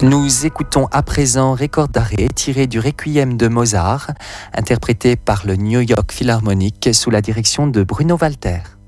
Nous écoutons à présent Record d'arrêt tiré du Requiem de Mozart, interprété par le New York Philharmonic sous la direction de Bruno Walter.